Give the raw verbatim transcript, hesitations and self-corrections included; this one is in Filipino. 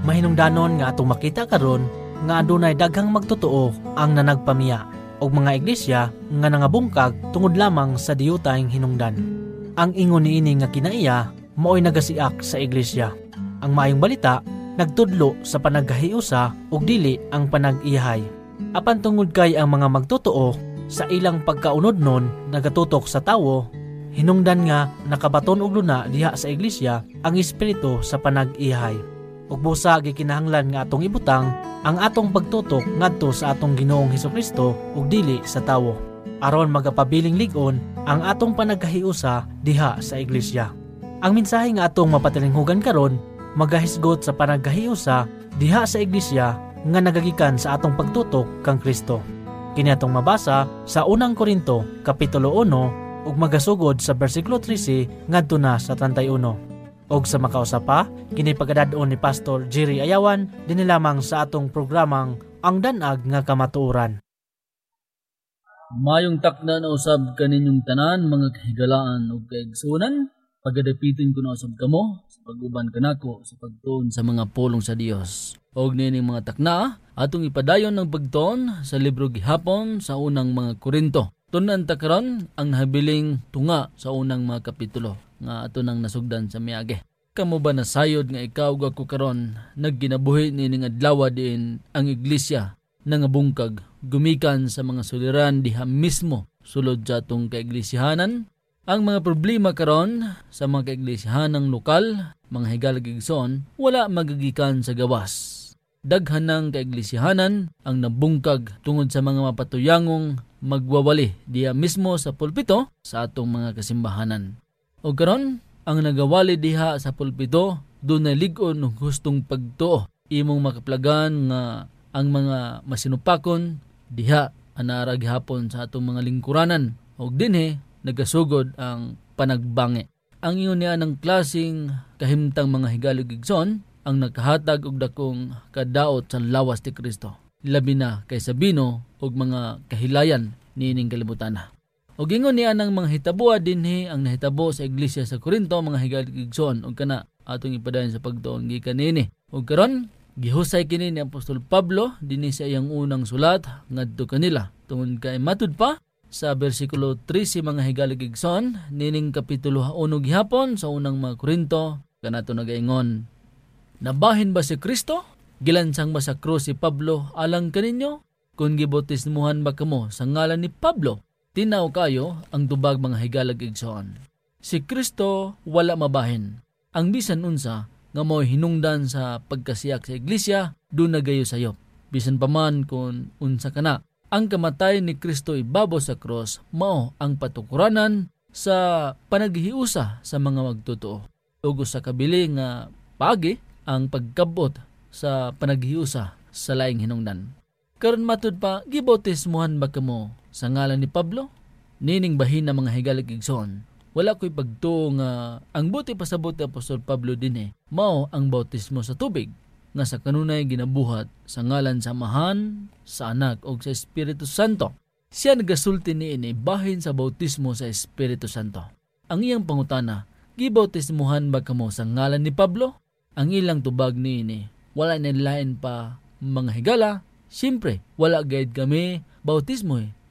Mahinungdanon nga atong makita karon nga adunay daghang magtotoo ang nanagpamiya og mga iglesia nga nangabungkag tungod lamang sa diyutayng hinungdan. Ang ingon niini nga kinaiya mao'y nagasiak sa iglesia. Ang maayong balita nagtudlo sa panagkahiusa ug dili ang panag-iyahay. Apan tungod kay ang mga magtotoo sa ilang pagkaunod-non nagatutok sa tawo, hinungdan nga nakabaton og luna diha sa iglesia ang espiritu sa panag-iyahay. Ug busa gikinahanglan nga atong ibutang ang atong pagtutok ngadto sa atong Ginoong Hesukristo ug dili sa tawo, aron magapabiling lig-on ang atong panagkahiusa diha sa iglesia. Ang mensahe nga atong mapatilinghugan karon magahisgot sa panagkahiusa diha sa iglesia nga nagagikan sa atong pagtutok kang Kristo. Kini atong mabasa sa unang Korinto kapitulo one ug magasugod sa bersikulo trese ngadto na sa thirty-one. Og sa makausapa, kini pagkadadon ni Pastor Jerry Ayawan dinhi lamang sa atong programang Ang Danag nga Kamatuoran. Mayong takna na usab kaninyong tanan mga kahigalaan ug kaigsunan, pagadapitin ko na usab kamo sa pag-uban kanako sa pagtuon sa mga pulong sa Dios. Og nining mga takna atong ipadayon ng pagtuon sa libro gihapon sa unang mga Korinto. Tunan ta karon ang nahabiling tunga sa unang mga kapitulo nga ato nang nasugdan sa miage. Kamo ba nasayod nga ikaw ako karon nagginabuhi nining adlaw din ang iglesia nangabungkag gumikan sa mga suliran diha mismo sulod sa atong kaiglesihanan? Ang mga problema karon sa mga kaiglesihanang lokal, mga higalag-igsoon, wala magagikan sa gawas. Daghan ng kaiglesihanan ang nabungkag tungod sa mga mapatuyangong magwawali diha mismo sa pulpito sa atong mga kasimbahanan. O karon, ang nagawali diha sa pulpito, doon na lig-on ng gustong pagtuo. Imong makaplagan nga ang mga masinupakon diha anara gihapon sa atong mga lingkuranan. O dinhi, nagasugod ang panagbangi. Ang iyon niya ng klasing kahimtang mga higalig-igsoon ang nakahatag og dakong kadaot sa lawas ti Kristo. Labi na kay Sabino og mga kahilayan niining kalibutan. O gingon niya ng mga hitabo dinhi ang nahitabo sa iglesia sa Korinto, mga higalig-igsoon og kana atong ipadayon sa pagtuon gikan niini. Og karon gihusay kini ni Apostol Pablo dinhi sa iyang unang sulat ngadto kanila tungod kay matud pa sa bersikulo trese mga higalig-igsoon nining kapitulo one gihapon sa unang mga Korinto kanato nagaingon, nabahin ba si Kristo? Gilansang ba sa krus si Pablo alang kaninyo? Kung gibautismuhan ba kamo sa ngalan ni Pablo? Tinaw kayo ang tubag mga higalag-igsoon. Si Kristo wala mabahin. Ang bisan unsa nga mo'y hinungdan sa pagkasiyak sa iglesia, doon nagayo sayop. Bisan pa man kung unsa kana. Ang kamatay ni Kristo ibabo sa cross, mao ang patukuranan sa panaghiusa sa mga magtotoo. Ugo sa kabili nga pagi ang pagkabot sa panaghiusa sa laing hinungdan. Karon matud pa, gibautismuhan ba kamo sa ngalan ni Pablo? Nining bahin na mga higalig-igsoon, wala ko'y pagtuo nga ang buti pasabot ni Apostol Pablo din eh, mao ang bautismo sa tubig, nga sa kanunay ginabuhat sa ngalan sa Amahan, sa Anak o sa Espiritu Santo. Siya nagasulti niini bahin sa bautismo sa Espiritu Santo. Ang iyang pangutana, gibautismuhan ba kamo sa ngalan ni Pablo? Ang ilang tubag niini, wala nilain pa mga higala. Siyempre, wala gayud kami bautismo eh.